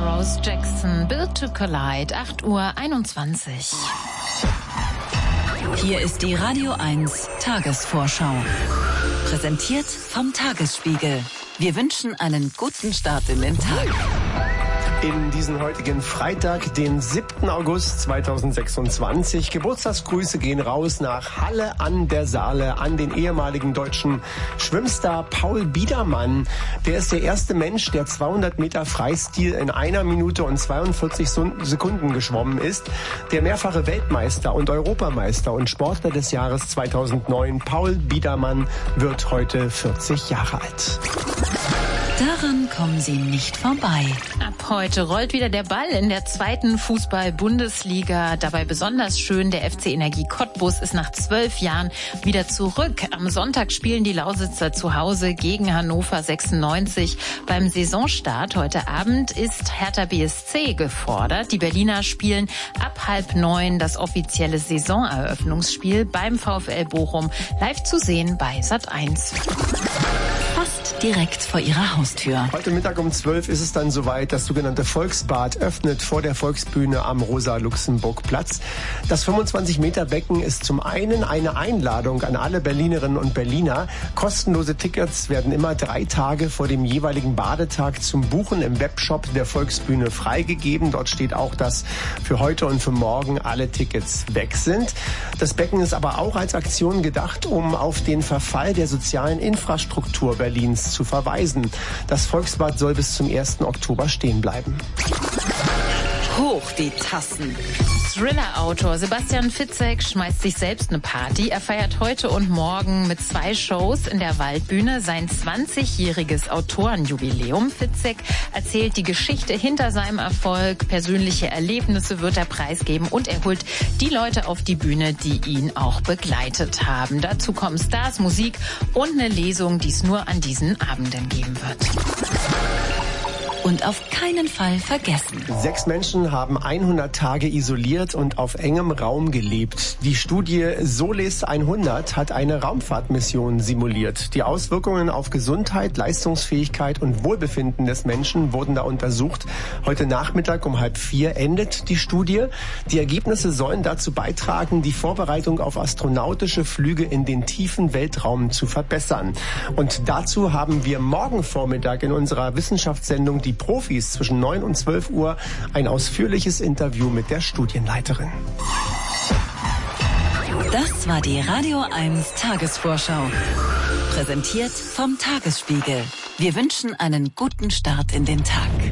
war Rose Jackson, Built to Collide, 8:21 Uhr. Hier ist die Radio 1 Tagesvorschau. Präsentiert vom Tagesspiegel. Wir wünschen einen guten Start in den Tag. In diesen heutigen Freitag, den 7. August 2026. Geburtstagsgrüße gehen raus nach Halle an der Saale an den ehemaligen deutschen Schwimmstar Paul Biedermann. Der ist der erste Mensch, der 200 Meter Freistil in 1 Minute und 42 Sekunden geschwommen ist. Der mehrfache Weltmeister und Europameister und Sportler des Jahres 2009, Paul Biedermann, wird heute 40 Jahre alt. Daran kommen Sie nicht vorbei. Ab heute rollt wieder der Ball in der 2. Fußball-Bundesliga. Dabei besonders schön, der FC Energie Cottbus ist nach 12 Jahren wieder zurück. Am Sonntag spielen die Lausitzer zu Hause gegen Hannover 96. Beim Saisonstart heute Abend ist Hertha BSC gefordert. Die Berliner spielen ab 8:30 das offizielle Saisoneröffnungsspiel beim VfL Bochum. Live zu sehen bei Sat1. Fast direkt vor Ihrer Haustür. Heute Mittag um 12 ist es dann soweit. Das sogenannte Volksbad öffnet vor der Volksbühne am Rosa-Luxemburg-Platz. Das 25-Meter-Becken ist zum einen eine Einladung an alle Berlinerinnen und Berliner. Kostenlose Tickets werden immer 3 Tage vor dem jeweiligen Badetag zum Buchen im Webshop der Volksbühne freigegeben. Dort steht auch, dass für heute und für morgen alle Tickets weg sind. Das Becken ist aber auch als Aktion gedacht, um auf den Verfall der sozialen Infrastruktur Berlins zu verweisen. Das Volksbad soll bis zum 1. Oktober stehen bleiben. Hoch die Tassen. Thriller-Autor Sebastian Fitzek schmeißt sich selbst eine Party. Er feiert heute und morgen mit 2 Shows in der Waldbühne sein 20-jähriges Autorenjubiläum. Fitzek erzählt die Geschichte hinter seinem Erfolg, persönliche Erlebnisse wird er preisgeben und er holt die Leute auf die Bühne, die ihn auch begleitet haben. Dazu kommen Stars, Musik und eine Lesung, die es nur an diesen Abenden geben wird. Und auf keinen Fall vergessen. 6 Menschen haben 100 Tage isoliert und auf engem Raum gelebt. Die Studie Solis 100 hat eine Raumfahrtmission simuliert. Die Auswirkungen auf Gesundheit, Leistungsfähigkeit und Wohlbefinden des Menschen wurden da untersucht. Heute Nachmittag um 3:30 endet die Studie. Die Ergebnisse sollen dazu beitragen, die Vorbereitung auf astronautische Flüge in den tiefen Weltraum zu verbessern. Und dazu haben wir morgen Vormittag in unserer Wissenschaftssendung Die Profis zwischen 9 und 12 Uhr ein ausführliches Interview mit der Studienleiterin. Das war die Radio 1 Tagesvorschau. Präsentiert vom Tagesspiegel. Wir wünschen einen guten Start in den Tag.